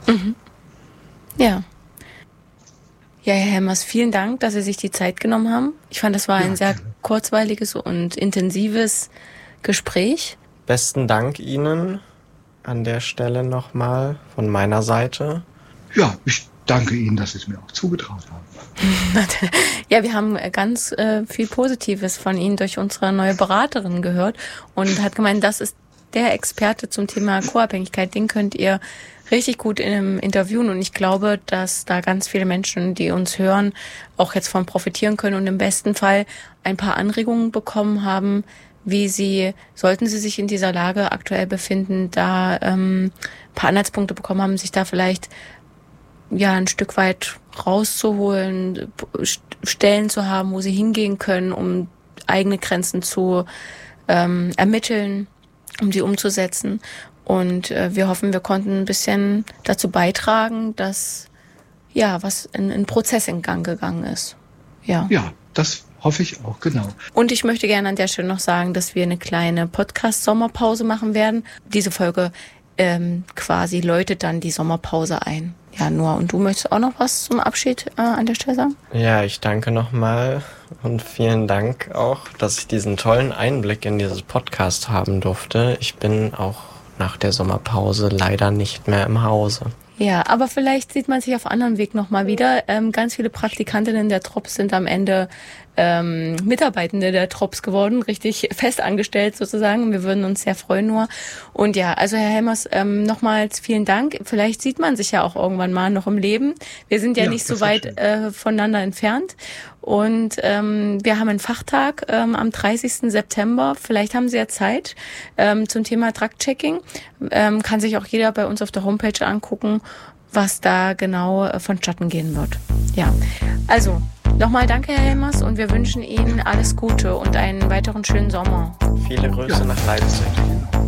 Ja. Ja, Herr Helmers, vielen Dank, dass Sie sich die Zeit genommen haben. Ich fand, das war ein sehr kurzweiliges und intensives Gespräch. Besten Dank Ihnen an der Stelle nochmal von meiner Seite. Ja, ich danke Ihnen, dass Sie es mir auch zugetraut haben. Ja, wir haben ganz viel Positives von Ihnen durch unsere neue Beraterin gehört und hat gemeint, das ist der Experte zum Thema Co-Abhängigkeit. Den könnt ihr richtig gut interviewen und ich glaube, dass da ganz viele Menschen, die uns hören, auch jetzt von profitieren können und im besten Fall ein paar Anregungen bekommen haben, wie sie, sollten sie sich in dieser Lage aktuell befinden, da ein paar Anhaltspunkte bekommen haben, sich da vielleicht ein Stück weit rauszuholen, Stellen zu haben, wo sie hingehen können, um eigene Grenzen zu ermitteln, um die umzusetzen. Und wir hoffen, wir konnten ein bisschen dazu beitragen, dass was ein Prozess in Gang gegangen ist. Ja, das hoffe ich auch, genau. Und ich möchte gerne an der Stelle noch sagen, dass wir eine kleine Podcast-Sommerpause machen werden. Diese Folge quasi läutet dann die Sommerpause ein. Ja, Noah, und du möchtest auch noch was zum Abschied an der Stelle sagen? Ja, ich danke nochmal und vielen Dank auch, dass ich diesen tollen Einblick in dieses Podcast haben durfte. Ich bin auch nach der Sommerpause leider nicht mehr im Hause. Ja, aber vielleicht sieht man sich auf anderem Weg nochmal wieder. Ganz viele Praktikantinnen der Trops sind am Ende Mitarbeitende der Trops geworden, richtig fest angestellt sozusagen. Wir würden uns sehr freuen nur. Und ja, also Herr Helmers, nochmals vielen Dank. Vielleicht sieht man sich ja auch irgendwann mal noch im Leben. Wir sind ja nicht so weit voneinander entfernt. Und wir haben einen Fachtag am 30. September. Vielleicht haben Sie ja Zeit zum Thema Drug-Checking. Kann sich auch jeder bei uns auf der Homepage angucken, was da genau vonstatten gehen wird. Ja, also nochmal danke, Herr Helmers, und wir wünschen Ihnen alles Gute und einen weiteren schönen Sommer. Viele Grüße nach Leipzig.